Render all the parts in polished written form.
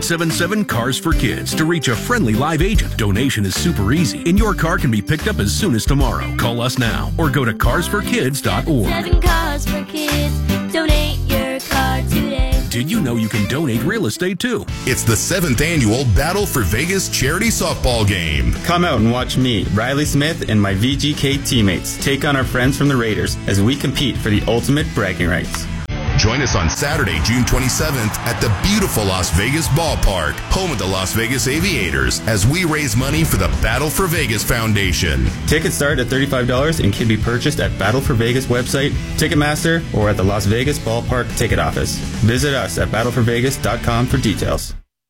877-CARS-FOR-KIDS to reach a friendly live agent. Donation is super easy, and your car can be picked up as soon as tomorrow. Call us now or go to carsforkids.org. 7 Cars for Kids. Donate your car today. Did you know you can donate real estate too? It's the 7th annual Battle for Vegas charity softball game. Come out and watch me, Riley Smith, and my VGK teammates take on our friends from the Raiders as we compete for the ultimate bragging rights. Join us on Saturday, June 27th at the beautiful Las Vegas Ballpark, home of the Las Vegas Aviators, as we raise money for the Battle for Vegas Foundation. Tickets start at $35 and can be purchased at Battle for Vegas website, Ticketmaster, or at the Las Vegas Ballpark ticket office. Visit us at battleforvegas.com for details.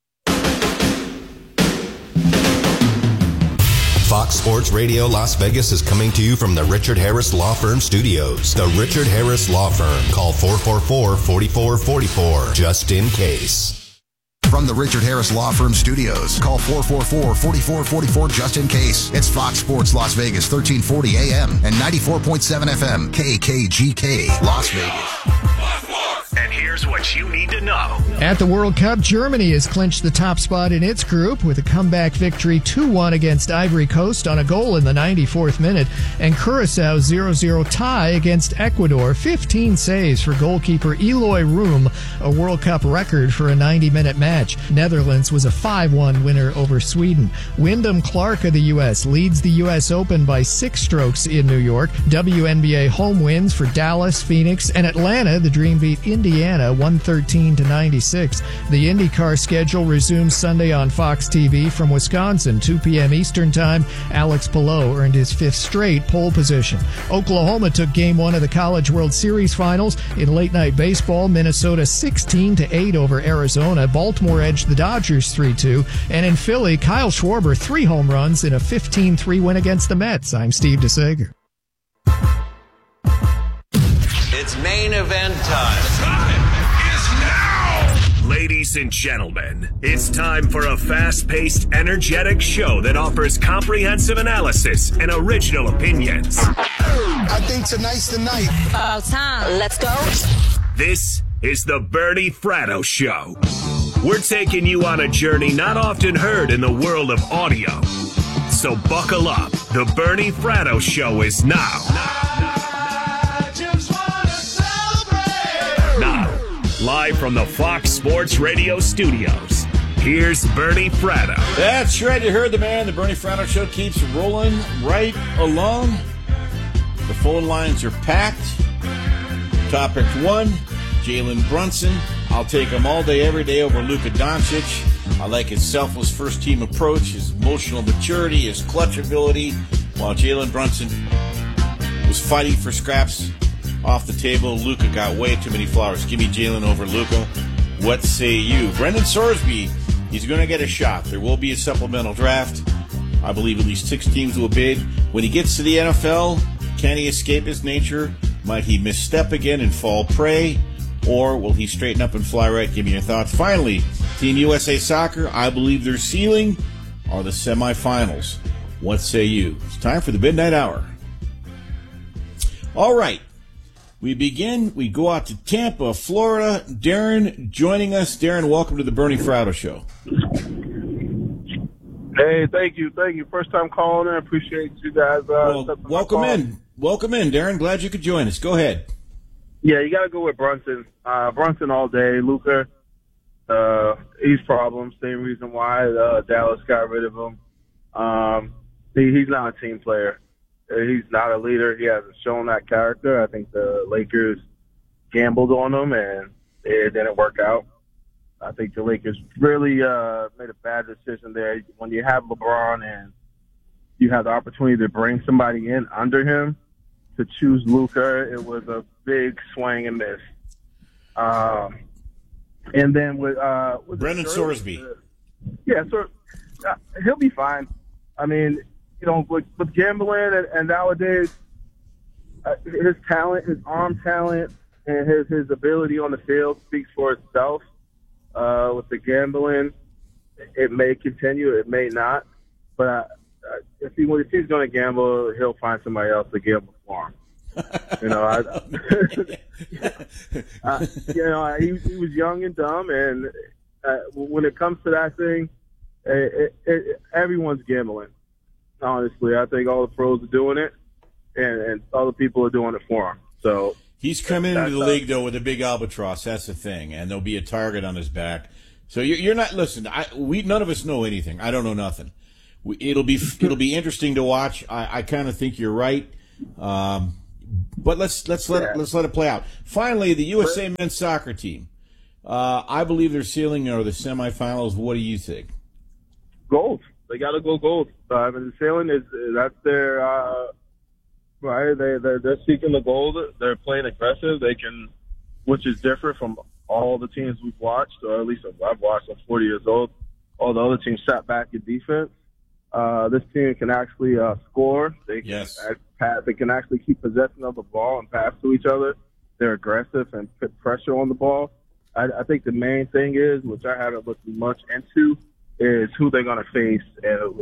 Fox Sports Radio Las Vegas is coming to you from the Richard Harris Law Firm Studios. The Richard Harris Law Firm. Call 444-4444 just in case. From the Richard Harris Law Firm Studios, call 444-4444 just in case. It's Fox Sports Las Vegas, 1340 AM and 94.7 FM, KKGK, Las Vegas. And here's what you need to know. At the World Cup, Germany has clinched the top spot in its group with a comeback victory 2-1 against Ivory Coast on a goal in the 94th minute, and Curaçao's 0-0 tie against Ecuador. 15 saves for goalkeeper Eloy Room, a World Cup record for a 90-minute match. Netherlands was a 5-1 winner over Sweden. Wyndham Clark of the U.S. leads the U.S. Open by 6 strokes in New York. WNBA home wins for Dallas, Phoenix, and Atlanta. The Dream beat Indiana 113-96. The IndyCar schedule resumes Sunday on Fox TV from Wisconsin, 2 p.m. Eastern Time. Alex Palou earned his 5th straight pole position. Oklahoma took Game 1 of the College World Series Finals. In late-night baseball, Minnesota 16-8 over Arizona. Baltimore edged the Dodgers 3-2. And in Philly, Kyle Schwarber 3 home runs in a 15-3 win against the Mets. I'm Steve DeSager. It's main event time. Time is now! Ladies and gentlemen, it's time for a fast-paced, energetic show that offers comprehensive analysis and original opinions. I think tonight's the night. About time. Let's go. This is the Bernie Fratto Show. We're taking you on a journey not often heard in the world of audio. So buckle up. The Bernie Fratto Show is now. Now, live from the Fox Sports Radio studios, here's Bernie Fratto. That's right, you heard the man. The Bernie Fratto Show keeps rolling right along. The phone lines are packed. Topic 1, Jalen Brunson. I'll take him all day, every day over Luka Doncic. I like his selfless first-team approach, his emotional maturity, his clutch ability, while Jalen Brunson was fighting for scraps off the table. Luka got way too many flowers. Give me Jalen over Luka. What say you? Brendan Sorsby, he's going to get a shot. There will be a supplemental draft. I believe at least 6 teams will bid. When he gets to the NFL, can he escape his nature? Might he misstep again and fall prey? Or will he straighten up and fly right? Give me your thoughts. Finally, Team USA Soccer, I believe their ceiling are the semifinals. What say you? It's time for the Midnight Hour. All right. We go out to Tampa, Florida. Darren joining us. Darren, welcome to the Bernie Fratto Show. Hey, thank you. First time calling in. Appreciate you guys. Welcome in, Darren. Glad you could join us. Go ahead. Yeah, you got to go with Brunson. Brunson all day. Luka, he's problems. Same reason why Dallas got rid of him. He's not a team player. He's not a leader. He hasn't shown that character. I think the Lakers gambled on him, and it didn't work out. I think the Lakers really made a bad decision there. When you have LeBron and you have the opportunity to bring somebody in under him, to choose Luka, it was a big swing and miss. And then with Brendan Sorsby. So he'll be fine. I mean, you know, with gambling and nowadays, his talent, his arm talent, and his ability on the field speaks for itself. With the gambling, it may continue, it may not. But if he's going to gamble, he'll find somebody else to gamble for him. You know, he was young and dumb, and when it comes to that thing, everyone's gambling. Honestly, I think all the pros are doing it, and other people are doing it for him. So he's coming into the league though with a big albatross. That's the thing, and there'll be a target on his back. So you're not. Listen, we none of us know anything. I don't know nothing. It'll be interesting to watch. I kind of think you're right, but let's let it play out. Finally, the USA men's soccer team. I believe their ceiling are the semifinals. What do you think? Gold. They got to go gold. The ceiling that's their right. They're seeking the gold. They're playing aggressive. They can, which is different from all the teams we've watched, or at least I've watched. I'm 40 years old. All the other teams sat back in defense. This team can actually score. They can pass. They can actually keep possession of the ball and pass to each other. They're aggressive and put pressure on the ball. I think the main thing is, which I haven't looked much into, is who they're going to face, and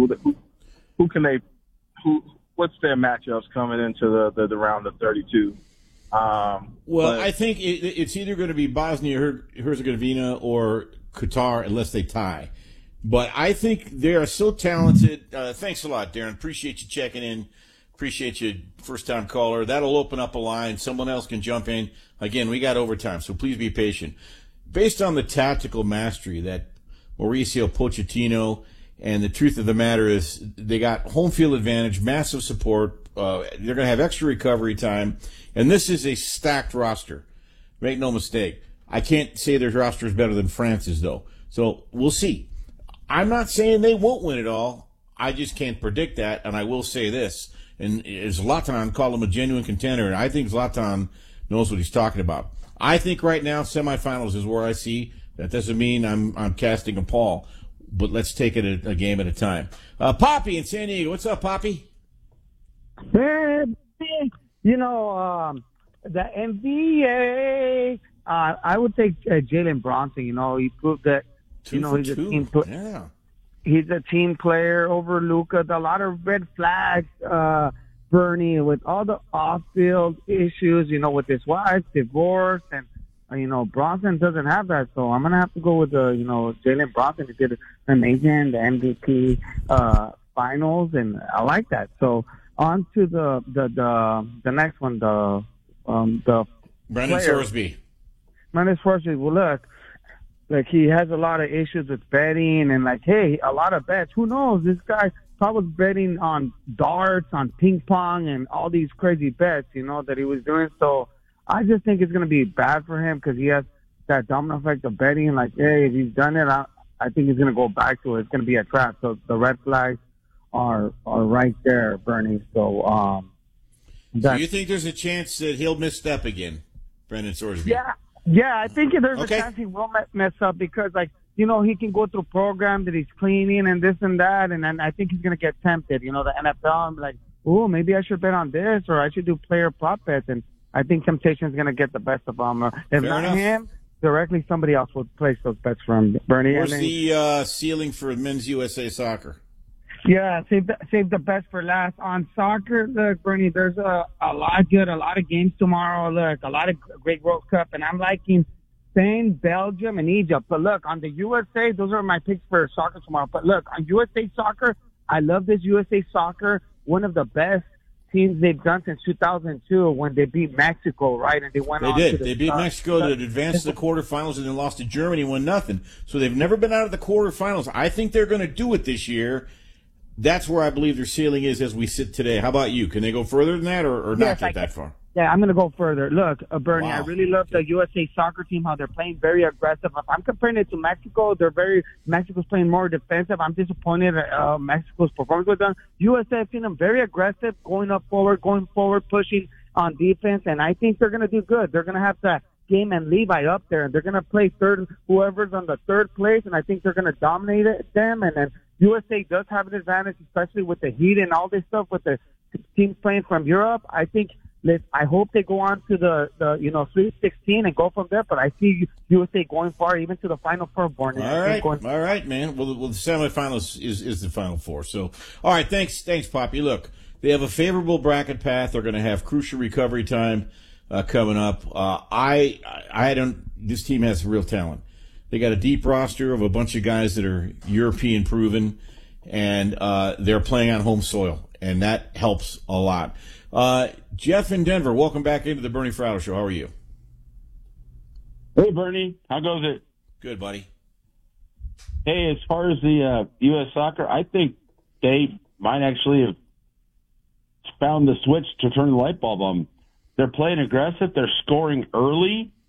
what's their matchups coming into the round of 32. I think it's either going to be Bosnia-Herzegovina or Qatar unless they tie. But I think they are so talented. Thanks a lot, Darren. Appreciate you checking in. Appreciate you, first-time caller. That'll open up a line. Someone else can jump in. Again, we got overtime, so please be patient. Based on the tactical mastery that Mauricio Pochettino, and the truth of the matter is they got home field advantage, massive support. They're going to have extra recovery time. And this is a stacked roster. Make no mistake. I can't say their roster is better than France's, though. So we'll see. I'm not saying they won't win it all. I just can't predict that. And I will say this. And Zlatan called him a genuine contender. And I think Zlatan knows what he's talking about. I think right now semifinals is where I see. That doesn't mean I'm casting a pall. But let's take it a game at a time. Poppy in San Diego. What's up, Poppy? The NBA, I would take Jalen Bronson. He proved that, he's a team player. Yeah. He's a team player over Luka. A lot of red flags, Bernie, with all the off-field issues, with his wife, divorce, and, Bronson doesn't have that. So I'm going to have to go with, Jalen Bronson. He did amazing, the MVP finals, and I like that. So on to the next one, the Brendan Sorsby. Brendan Sorsby. Well, look, he has a lot of issues with betting, and hey, a lot of bets. Who knows? This guy probably was betting on darts, on ping pong, and all these crazy bets, that he was doing. So I just think it's going to be bad for him because he has that domino effect of betting. Hey, if he's done it, I think he's going to go back to it. It's going to be a trap. So the red flags are right there, Bernie. So, so you think there's a chance that he'll misstep again, Brendan Sorsby? Yeah, I think there's a chance he will mess up because, he can go through programs that he's cleaning and this and that, and then I think he's going to get tempted, the NFL, and be like, oh, maybe I should bet on this, or I should do player prop bets, and I think temptation is going to get the best of him. If not him, directly somebody else will place those bets for him, Bernie. Where's the ceiling for men's USA soccer? Yeah, save the best for last. On soccer, look, Bernie, there's a lot of games tomorrow. Look, a lot of great World Cup, and I'm liking Spain, Belgium, and Egypt. But look, on the USA, those are my picks for soccer tomorrow. But look, on USA soccer, I love this USA soccer. One of the best teams they've done since 2002 when they beat Mexico, right? And they beat Mexico to advance to the quarterfinals and then lost to Germany 1-0. So they've never been out of the quarterfinals. I think they're going to do it this year. That's where I believe their ceiling is as we sit today. How about you? Can they go further than that or not get that far? Yeah, I'm going to go further. Look, Bernie, wow. I really love the USA soccer team, how they're playing very aggressive. If I'm comparing it to Mexico, Mexico's playing more defensive. I'm disappointed at Mexico's performance with them. USA, I've seen them very aggressive, going forward, pushing on defense, and I think they're going to do good. They're going to have that Game and Levi up there, and they're going to play whoever's on the third place, and I think they're going to dominate them, and then USA does have an advantage, especially with the heat and all this stuff with the teams playing from Europe. I hope they go on to the Sweet 16 and go from there. But I see USA going far, even to the Final Four. All right, man. Well, the semifinals is the Final Four. So, all right, thanks, Poppy. Look, they have a favorable bracket path. They're going to have crucial recovery time coming up. This team has real talent. They got a deep roster of a bunch of guys that are European proven, and they're playing on home soil, and that helps a lot. Jeff in Denver, welcome back into the Bernie Fratto Show. How are you? Hey, Bernie. How goes it? Good, buddy. Hey, as far as the U.S. soccer, I think they might actually have found the switch to turn the light bulb on. They're playing aggressive. They're scoring early.